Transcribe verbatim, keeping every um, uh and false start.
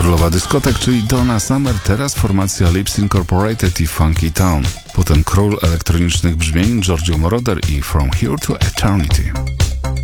królowa dyskotek, czyli Donna Summer, teraz formacja Lips Incorporated i Funky Town. Potem król elektronicznych brzmień Giorgio Moroder i From Here to Eternity.